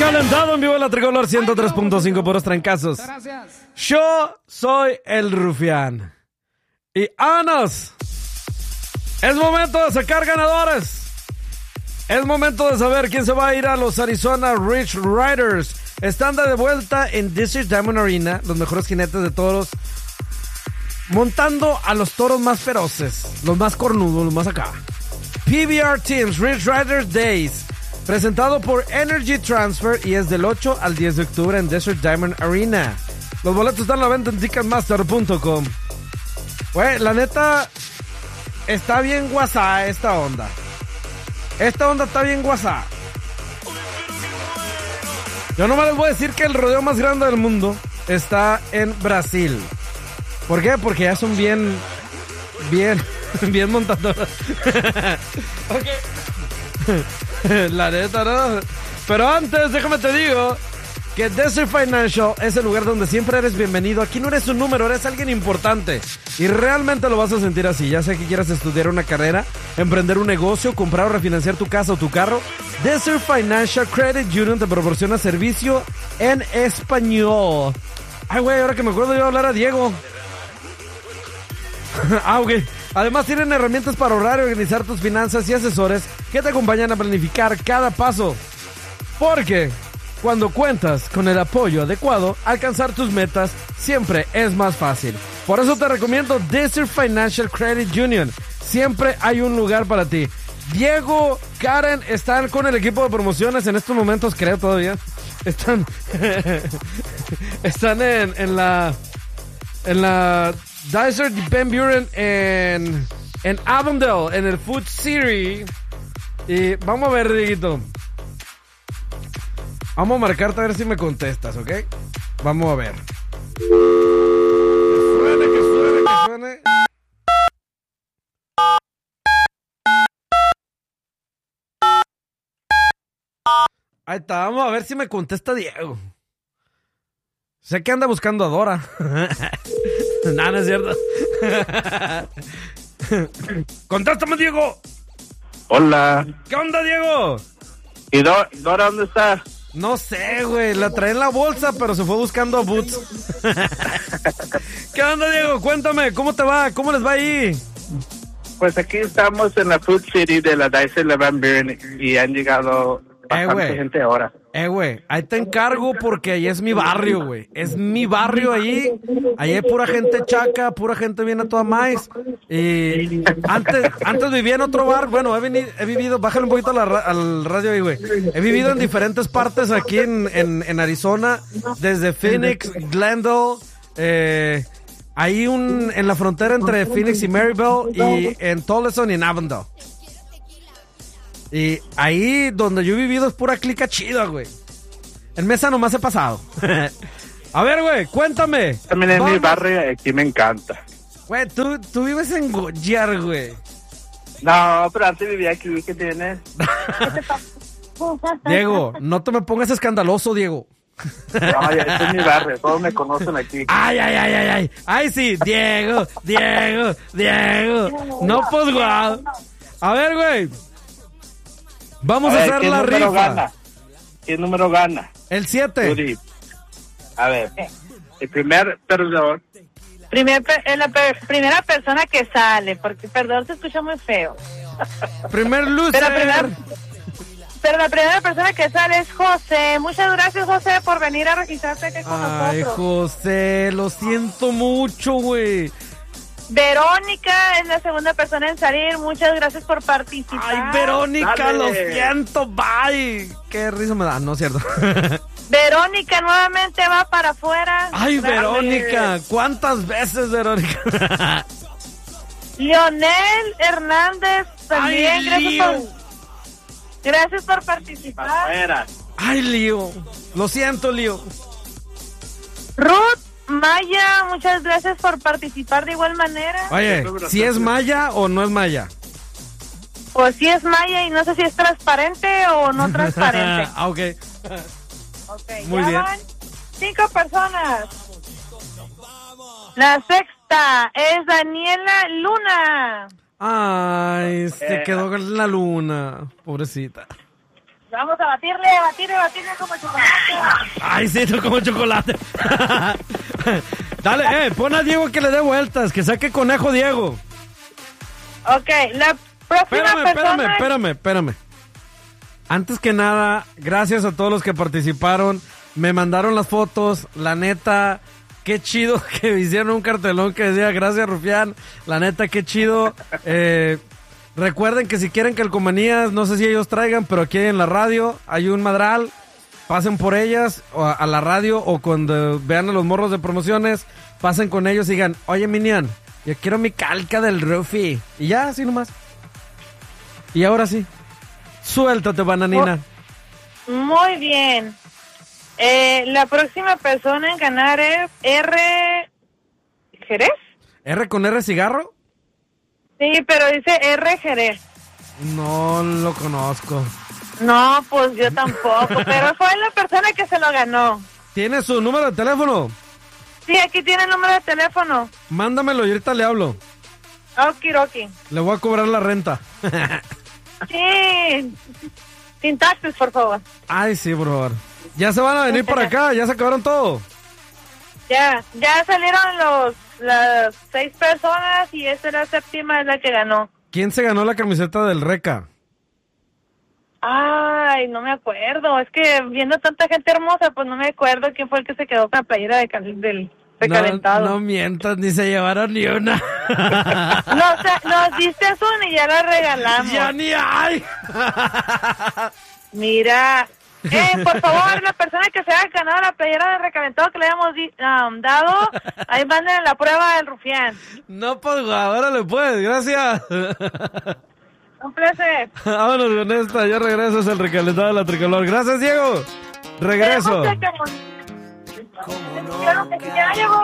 Recalentado en vivo en la Tricolor 103.5 puros trancazos. Yo soy el Rufián. Y ¡vámonos! Es momento de sacar ganadores. Es momento de saber quién se va a ir a los Arizona Rich Riders. Están de vuelta en Desert Diamond Arena, los mejores jinetes de toros, montando a los toros más feroces, los más cornudos, los más acá. PBR Teams Rich Riders Days, presentado por Energy Transfer, y es del 8 al 10 de octubre en Desert Diamond Arena. Los boletos están a la venta en Ticketmaster.com. Güey, la neta, está bien guasá esta onda. Esta onda está bien guasá. Yo nomás les voy a decir que el rodeo más grande del mundo está en Brasil. ¿Por qué? Porque ya son bien montadoras. Ok. La neta, ¿no? Pero antes, déjame te digo que Desert Financial es el lugar donde siempre eres bienvenido. Aquí no eres un número, eres alguien importante. Y realmente lo vas a sentir así. Ya sea que quieras estudiar una carrera, emprender un negocio, comprar o refinanciar tu casa o tu carro, Desert Financial Credit Union te proporciona servicio en español. Ay, güey, ahora que me acuerdo yo hablar a Diego. Ok. Además tienen herramientas para ahorrar y organizar tus finanzas y asesores que te acompañan a planificar cada paso. Porque cuando cuentas con el apoyo adecuado, alcanzar tus metas siempre es más fácil. Por eso te recomiendo Desert Financial Credit Union. Siempre hay un lugar para ti. Diego, Karen están con el equipo de promociones en estos momentos, creo todavía. Están en la Desert Van Buren en Avondale, en el Food City. Y vamos a ver, Dieguito. Vamos a marcarte a ver si me contestas, ¿ok? Vamos a ver. Que suene. Ahí está, vamos a ver si me contesta Diego. Sé que anda buscando a Dora. No, no es cierto. Contéstame, Diego. Hola. ¿Qué onda, Diego? ¿Y Dora dónde está? No sé, güey. La trae en la bolsa, pero se fue buscando a Boots. ¿Qué onda, Diego? Cuéntame, ¿cómo te va? ¿Cómo les va ahí? Pues aquí estamos en la Food City de la Desert Van Buren y han llegado bastante gente ahora. Güey, ahí te encargo porque ahí es mi barrio, güey. Es mi barrio ahí. Ahí hay pura gente chaca, pura gente bien a toda maíz. Y antes vivía en otro bar. Bueno, he vivido, bájale un poquito al radio ahí, güey. He vivido en diferentes partes aquí en Arizona. Desde Phoenix, Glendale, ahí en la frontera entre Phoenix y Maryville, y en Tolleson y en Avondale. Y ahí donde yo he vivido es pura clica chida, güey. En Mesa nomás he pasado. A ver, güey, cuéntame. También en mi barrio, aquí me encanta. Güey, tú vives en Goyar, güey. No, pero antes vivía aquí, ¿qué tienes? Diego, no te me pongas escandaloso, Diego. No, ya este es mi barrio, todos me conocen aquí. Ay. Ay, sí, Diego. No, pues, guau. A ver, güey. Vamos a hacer la rifa. Gana? ¿Qué número gana? El 7. A ver, el primer perdedor. La primera persona que sale, porque perdedor se escucha muy feo. Primer loser. Pero la primera persona que sale es José. Muchas gracias, José, por venir a registrarte aquí con nosotros. Ay, José, lo siento mucho, güey. Verónica es la segunda persona en salir. Muchas gracias por participar. Ay, Verónica, Dale. lo siento, bye. Qué risa me da, no es cierto. Verónica nuevamente va para afuera. Ay, Dale. Verónica, ¿cuántas veces, Verónica? Leonel Hernández también. Ay, Gracias por participar. Afuera. Ay, Lío. Lo siento, Lío. Ruth Maya, muchas gracias por participar de igual manera. Oye, ¿si es Maya o no es Maya? Pues sí es Maya y no sé si es transparente o no transparente. Ah, ok. Okay, Muy ya bien. van 5 personas. La sexta es Daniela Luna. Ay, se quedó en la luna. Pobrecita. Vamos a batirle como chocolate. Ay, sí, no como chocolate. Dale, pon a Diego que le dé vueltas, que saque conejo Diego. Ok, la próxima persona... Espérame. Antes que nada, gracias a todos los que participaron. Me mandaron las fotos, la neta, qué chido que hicieron un cartelón que decía gracias Rufián, la neta, qué chido. Recuerden que si quieren calcomanías, no sé si ellos traigan, pero aquí en la radio hay un madral, pasen por ellas a la radio o cuando vean a los morros de promociones, pasen con ellos y digan, oye Minion, yo quiero mi calca del Rufi. Y ya, así nomás. Y ahora sí, suéltate, bananina. Muy bien. La próxima persona en ganar es R. ¿Jerez? ¿R con R cigarro? Sí, pero dice R. Jerez. No lo conozco. No, pues yo tampoco, pero fue la persona que se lo ganó. ¿Tiene su número de teléfono? Sí, aquí tiene el número de teléfono. Mándamelo y ahorita le hablo. Okiroki. Le voy a cobrar la renta. Sí. Sin taxes, por favor. Ay, sí, por favor. Ya se van a venir por acá, ya se acabaron todo. Ya salieron las 6 personas y esta es la séptima, es la que ganó. ¿Quién se ganó la camiseta del Reca? Ay, no me acuerdo. Es que viendo tanta gente hermosa, pues no me acuerdo quién fue el que se quedó con la playera del recalentado. No mientas, ni se llevaron ni una. No, o sea, nos diste una y ya la regalamos. ¡Ya ni hay! Mira, por favor, la persona que se haya ganado la playera de recalentado que le hayamos dado, ahí manden la prueba del Rufián. No, pues, ahora le puedes, gracias. Un placer. Vámonos con esta, ya regresas al recalentado de la tricolor. Gracias, Diego. Regreso. Ya llegó.